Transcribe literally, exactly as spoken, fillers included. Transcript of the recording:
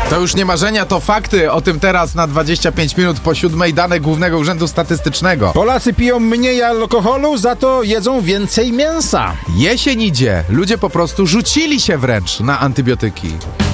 To już nie marzenia, to fakty. O tym teraz na dwadzieścia pięć minut po siódmej. Dane Głównego Urzędu Statystycznego. Polacy piją mniej alkoholu, za to jedzą więcej mięsa. Jesień idzie. Ludzie po prostu rzucili się wręcz na antybiotyki.